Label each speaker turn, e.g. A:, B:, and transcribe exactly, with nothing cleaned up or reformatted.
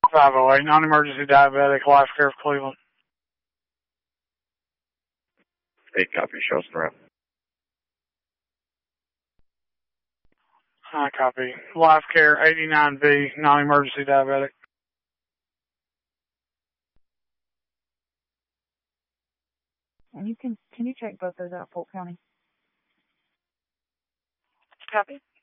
A: five oh eight, non-emergency diabetic, Life Care of Cleveland.
B: Eight copy, Shelton Route.
A: High copy. Life Care eighty-nine B, non-emergency diabetic.
C: And you can, can you check both those out, Polk County?
D: Copy.